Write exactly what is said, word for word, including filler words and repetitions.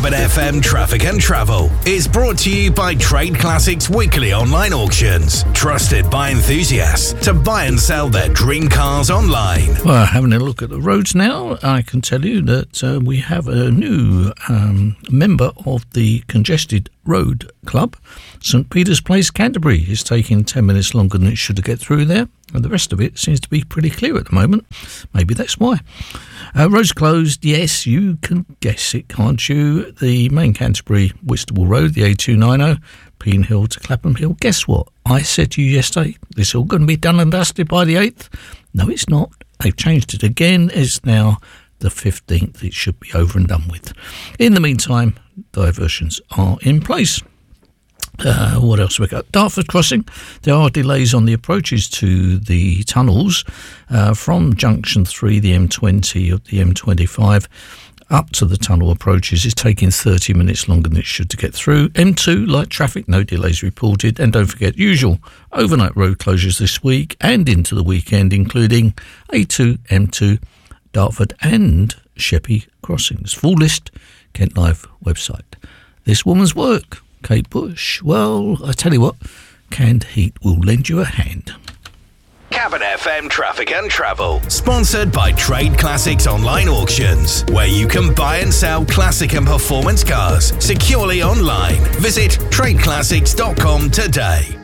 Cabin F M Traffic and Travel is brought to you by Trade Classics Weekly Online Auctions. Trusted by enthusiasts to buy and sell their dream cars online. Well, having a look at the roads now, I can tell you that uh, we have a new um, member of the Congested Road Club. St Peter's Place, Canterbury is taking ten minutes longer than it should to get through there, and the rest of it seems to be pretty clear at the moment. Maybe that's why. Uh, roads closed, yes, you can guess it, can't you? The main Canterbury Whitstable Road, the A two ninety, Peen Hill to Clapham Hill. Guess what? I said to you yesterday, this is all going to be done and dusted by the eighth. No, it's not. They've changed it again. It's now the fifteenth. It should be over and done with. In the meantime, diversions are in place. Uh, what else we got? Dartford Crossing. There are delays on the approaches to the tunnels uh, from Junction three, the M twenty, of the M twenty-five, up to the tunnel approaches. It's taking thirty minutes longer than it should to get through. M two, light traffic, no delays reported. And don't forget, usual overnight road closures this week and into the weekend, including A two, M two, Dartford and Sheppey crossings. Full list, Kent Live website. This woman's work. Kate Bush. Well, I tell you what, canned heat will lend you a hand. Cabin F M Traffic and Travel, sponsored by Trade Classics Online Auctions, where you can buy and sell classic and performance cars securely online. Visit trade classics dot com today.